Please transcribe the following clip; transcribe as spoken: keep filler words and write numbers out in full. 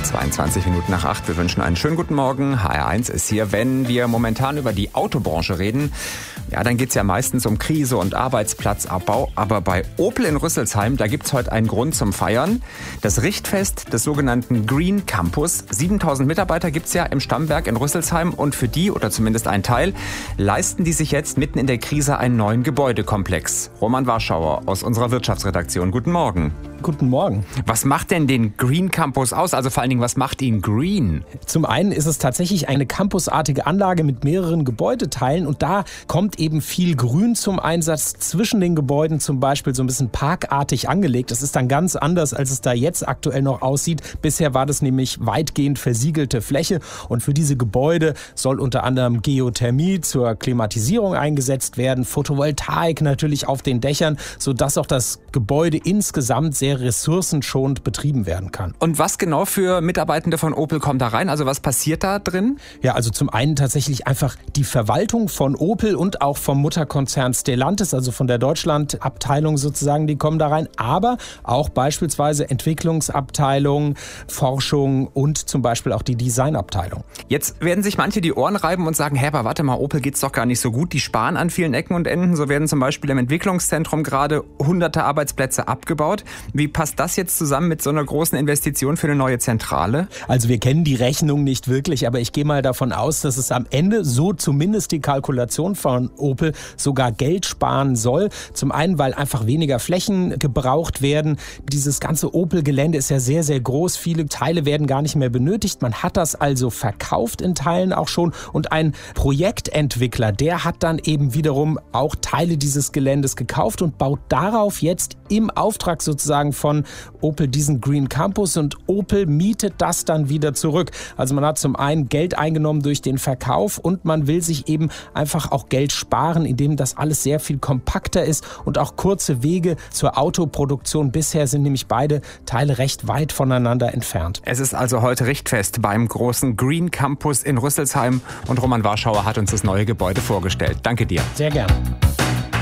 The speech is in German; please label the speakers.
Speaker 1: zweiundzwanzig Minuten nach acht. Wir wünschen einen schönen guten Morgen. H R eins ist hier. Wenn wir momentan über die Autobranche reden, ja, dann geht es ja meistens um Krise und Arbeitsplatzabbau. Aber bei Opel in Rüsselsheim, da gibt es heute einen Grund zum Feiern. Das Richtfest des sogenannten Green Campus. siebentausend Mitarbeiter gibt es ja im Stammwerk in Rüsselsheim. Und für die, oder zumindest ein Teil, leisten die sich jetzt mitten in der Krise einen neuen Gebäudekomplex. Roman Warschauer aus unserer Wirtschaftsredaktion. Guten Morgen.
Speaker 2: Guten Morgen.
Speaker 1: Was macht denn den Green Campus aus? Also vor allen Dingen, was macht ihn green?
Speaker 2: Zum einen ist es tatsächlich eine campusartige Anlage mit mehreren Gebäudeteilen und da kommt eben viel Grün zum Einsatz. Zwischen den Gebäuden zum Beispiel so ein bisschen parkartig angelegt. Das ist dann ganz anders, als es da jetzt aktuell noch aussieht. Bisher war das nämlich weitgehend versiegelte Fläche und für diese Gebäude soll unter anderem Geothermie zur Klimatisierung eingesetzt werden, Photovoltaik natürlich auf den Dächern, sodass auch das Gebäude insgesamt sehr ressourcenschonend betrieben werden kann.
Speaker 1: Und was genau für Mitarbeitende von Opel kommt da rein? Also was passiert da drin?
Speaker 2: Ja, also zum einen tatsächlich einfach die Verwaltung von Opel und auch vom Mutterkonzern Stellantis, also von der Deutschland-Abteilung sozusagen, die kommen da rein. Aber auch beispielsweise Entwicklungsabteilung, Forschung und zum Beispiel auch die Designabteilung.
Speaker 1: Jetzt werden sich manche die Ohren reiben und sagen, hä, aber warte mal, Opel geht's doch gar nicht so gut. Die sparen an vielen Ecken und Enden. So werden zum Beispiel im Entwicklungszentrum gerade hunderte Arbeitsplätze abgebaut. Wie passt das jetzt zusammen mit so einer großen Investition für eine neue Zentrale?
Speaker 2: Also wir kennen die Rechnung nicht wirklich, aber ich gehe mal davon aus, dass es am Ende, so zumindest die Kalkulation von Opel, sogar Geld sparen soll. Zum einen, weil einfach weniger Flächen gebraucht werden. Dieses ganze Opel-Gelände ist ja sehr, sehr groß. Viele Teile werden gar nicht mehr benötigt. Man hat das also verkauft in Teilen auch schon. Und ein Projektentwickler, der hat dann eben wiederum auch Teile dieses Geländes gekauft und baut darauf jetzt im Auftrag sozusagen von Opel diesen Green Campus und Opel mietet das dann wieder zurück. Also man hat zum einen Geld eingenommen durch den Verkauf und man will sich eben einfach auch Geld sparen, indem das alles sehr viel kompakter ist und auch kurze Wege zur Autoproduktion. Bisher sind nämlich beide Teile recht weit voneinander entfernt.
Speaker 1: Es ist also heute Richtfest beim großen Green Campus in Rüsselsheim und Roman Warschauer hat uns das neue Gebäude vorgestellt. Danke dir.
Speaker 2: Sehr gerne.